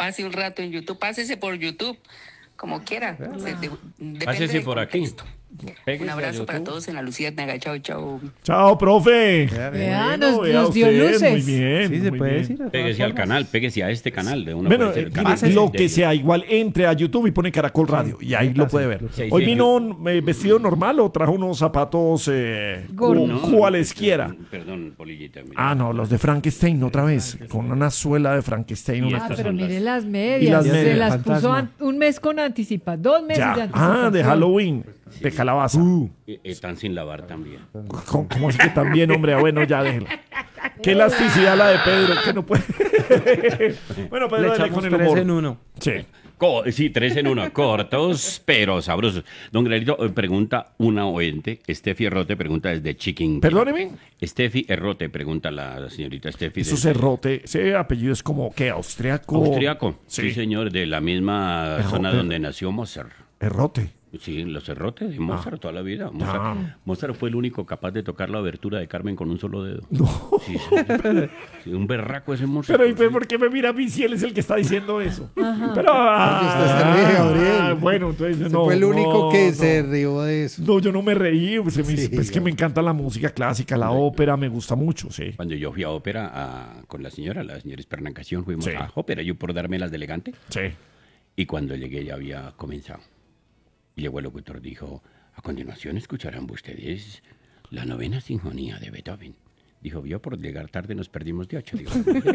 pase un rato en YouTube, pásese por YouTube, como quiera. Pásese por aquí. Un abrazo para todos en la Luciérnaga. Chao, chao. Chao, profe. Vea, nos dio luces. Muy bien. Sí, se muy puede bien. decir. Pégese al canal, pégese a este canal de una. Bueno, puede ser mire, canal lo de- que sea, igual entre a YouTube y pone Caracol Radio y ahí lo puede ver. Sí, Hoy sí, vino vestido normal o trajo unos zapatos Gordo. No, cualesquiera. Perdón, Polillita. mira. Ah, no, los de Frankenstein otra vez, con una suela de Frankenstein. Una Ah, cosa. pero son mire las- las medias. Y las Se medias. las puso Fantasma. un mes con anticipación. 2 meses de Ya. anticipación. Ah, de Halloween, de calabaza. Están sin lavar también. ¿Cómo es que también, hombre? Ah, bueno, ya déjelo. Qué elasticidad la de Pedro, que no puede. Bueno, Pedro, Le dale echamos con el 3 humor. en 1. Sí. Sí, 3 en 1, cortos, pero sabrosos. Don Granito, pregunta una oyente. Estefi Errote pregunta desde Chiquín. Perdóneme. Estefi Errote pregunta la señorita Estefi. Eso es Errote. Ese apellido es como, ¿qué? ¿Austriaco? Austriaco. Sí. Sí. señor, de la misma Errote. zona donde nació Mozart. Errote. Sí, los Errotes de Mozart toda la vida. Mozart, Ah. Mozart fue el único capaz de tocar la abertura de Carmen con un solo dedo. No. Sí, sí. Sí, un berraco ese Mozart. Pero, ¿y por qué me mira a mí si él es el que está diciendo eso? Pero, usted se ríe, Gabriel. bueno, entonces Usted no. fue el único no, que no. se rió de eso. No, yo no me reí. Pues, Sí, es que me encanta la música clásica, la ópera, me gusta mucho, sí. Cuando yo fui a ópera con la señora Espernacación, fuimos Sí. a ópera, yo por darme las de elegante. Sí. Y cuando llegué ya había comenzado. Y llegó el locutor, dijo, a continuación escucharán ustedes la 9ª sinfonía de Beethoven. Dijo, vio, por llegar tarde nos perdimos de 8. Digo,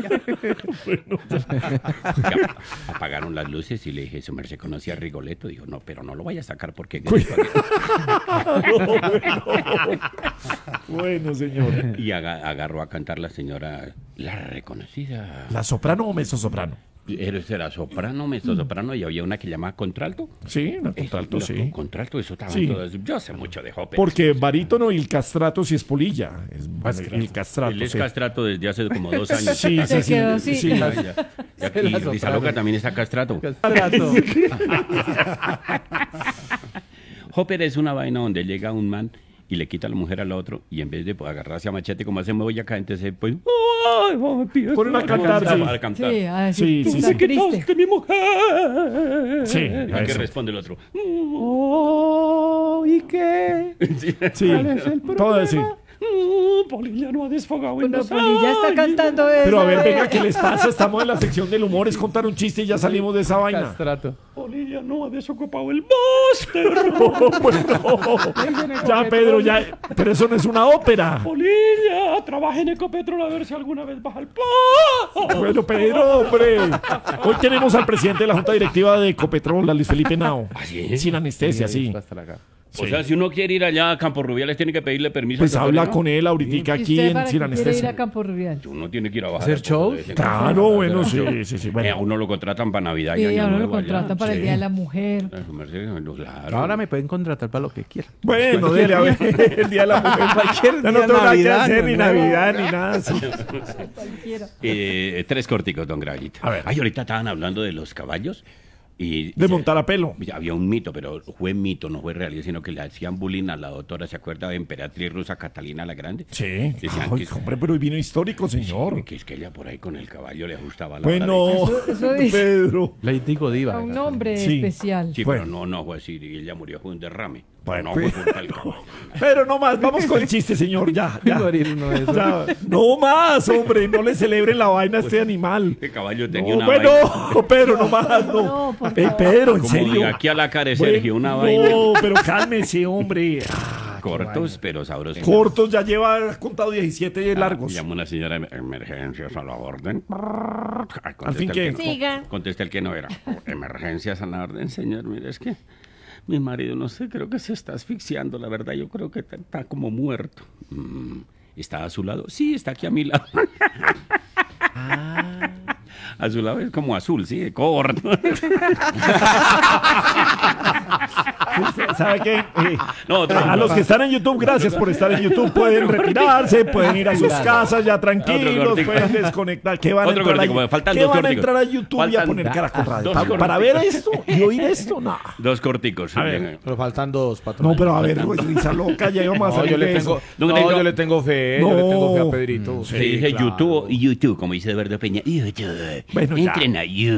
ya, apagaron las luces y le dije, su merced conocía a Rigoletto. Dijo, no, pero no lo vaya a sacar porque... Bueno, señor. Y agarró a cantar la señora, la reconocida. ¿La soprano o mezzosoprano? Era soprano, mezzosoprano, y había una que llamaba contralto. Sí, una contralto, sí. Contralto, eso estaba Sí. en todas. Yo sé mucho de ópera. Porque barítono y el castrato sí es polilla. El castrato, Él es sí. castrato desde hace como 2 años. Sí, Se sí, quedó sí, así. sí. Y Risa Loca también está castrato. Ópera es una vaina donde llega un man y le quita a la mujer al otro y en vez de agarrarse a machete como hacemos hoy acá, entonces pues... Ponen a cantar, sí. A cantar. Sí, a Sí, decir, sí, tú sí. estás triste. ¡Que mi mujer! Sí, ¿A qué eso. responde el otro? Oh, ¿y qué? Sí, todo así. Polilla no ha desfogado en Bueno, los Polilla está años. cantando eso. Pero a ver, venga, ¿qué les pasa? Estamos en la sección del humor, es contar un chiste y ya salimos de esa vaina. Castrato. Polilla no ha desocupado el máster. Bueno, ya, Pedro, ya. Pero eso no es una ópera. Polilla, trabaja en Ecopetrol a ver si alguna vez baja el pan. Bueno, Pedro, hombre. Hoy tenemos al presidente de la Junta Directiva de Ecopetrol, a Luis Felipe Nao. ¿Ah, sí? Sin anestesia, sí. O sea, si uno quiere ir allá a Campo Rubiales, tiene que pedirle permiso. Pues al doctor, habla ¿no? con él ahorita ¿Y aquí usted en para Sin qué quiere ir a Anestesia. Campo Rubial? Uno tiene que ir a bajar. ¿Hacer el show? poco de ese Claro, campo. bueno, sí, Show. sí, sí. A Bueno. uno lo contratan para Navidad y Sí, Año a uno lo Nuevo allá. contratan para el Sí. Día de la Mujer. A su merced, claro. Ahora me pueden contratar para lo que quieran. Bueno, dele a ver el día de la mujer. Cualquier Ya no día, tengo nada que Navidad, hacer, ni no, Navidad, ni nada. Sí. Cualquiera. 3 corticos, don Gravito. A ver. Ay, ahorita estaban hablando de los caballos. Y De montar a pelo. había un mito, pero fue mito, no fue realidad, sino que le hacían bullying a la doctora, ¿se acuerda de emperatriz rusa Catalina la Grande? Sí. Decían Ay, que, hombre, pero hoy vino histórico, señor. que es que ella por ahí con el caballo le ajustaba la hora de- Bueno, Eso dice. Pedro. Le digo diva. A un hombre Sí. especial. Sí, Bueno. pero no fue así, y ella murió fue un derrame. Bueno, no pues- fue culpa del caballo. Pero no más, vamos con el chiste, señor. Ya, ya. Morir no es. Ya. No más, hombre, no le celebren la vaina a este animal. El caballo tenía No, una bueno, vaina. Pedro, no más, no. No, por Pedro, en Como serio. diga, aquí a la cara de Sergio, una vaina. No, pero cálmese, hombre. Cortos, pero sabrosos. Cortos, ya lleva contado 17 largos. Llama una señora de emergencias a la orden. Ay, Al fin, contesta ¿qué? el que no. Siga. Contesta el que no era. Emergencias a la orden, señor. Mire, es que mi marido, no sé, creo que se está asfixiando. La verdad, yo creo que está como muerto. ¿Está a su lado? Sí, está aquí a mi lado. A su lado es como azul, sí, corto. ¿Sabe qué? No, otro. A los que están en YouTube, gracias por estar en YouTube. Pueden retirarse, pueden ir a sus casas ya tranquilos, cortico. pueden desconectar. ¿Qué van a Otro entrar, cortico, a, faltan ¿qué dos van a corticos. entrar a YouTube y a Faltan poner Caracol Radio? dos ¿Para ver esto y oír esto? No. 2 corticos. A ver. Pero faltan 2, patrón. No, pero a ver, pues, risa loca, ya íbamos a No, salir yo le de tengo, eso. No, no, no. yo le tengo fe, yo le tengo fe a Pedrito. Se dice claro. YouTube, como dice Verde Peña. YouTube. Bueno, ya. Entren a YouTube.